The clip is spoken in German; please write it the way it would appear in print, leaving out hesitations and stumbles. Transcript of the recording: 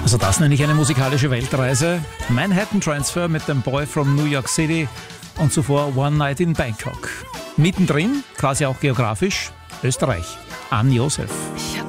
Also das nenne ich eine musikalische Weltreise. Manhattan Transfer mit dem Boy from New York City und zuvor One Night in Bangkok. Mittendrin, quasi auch geografisch, Österreich. Anne Josef.